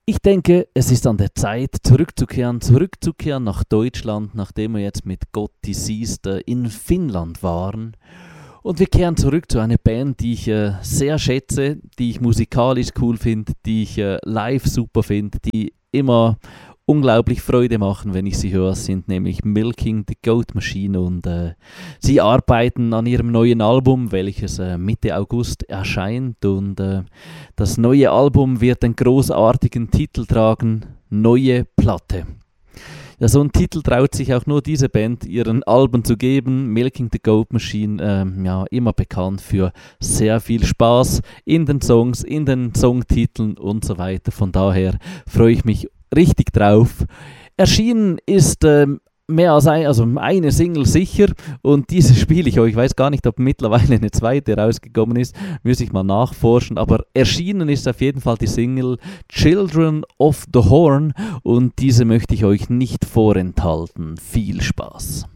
Ich denke, es ist an der Zeit, zurückzukehren nach Deutschland, nachdem wir jetzt mit Gotti Sister in Finnland waren. Und wir kehren zurück zu einer Band, die ich sehr schätze, die ich musikalisch cool finde, die ich live super finde, die immer unglaublich Freude machen, wenn ich sie höre, sind nämlich Milking the Goat Machine und sie arbeiten an ihrem neuen Album, welches Mitte August erscheint und das neue Album wird den großartigen Titel tragen, Neue Platte. Ja, so einen Titel traut sich auch nur diese Band, ihren Alben zu geben. Milking the Goat Machine, ja, immer bekannt für sehr viel Spaß in den Songs, in den Songtiteln und so weiter. Von daher freue ich mich richtig drauf. Erschienen ist mehr als eine Single sicher und diese spiele ich euch. Ich weiß gar nicht, ob mittlerweile eine zweite rausgekommen ist, muss ich mal nachforschen, aber erschienen ist auf jeden Fall die Single Children of the Horn und diese möchte ich euch nicht vorenthalten. Viel Spaß!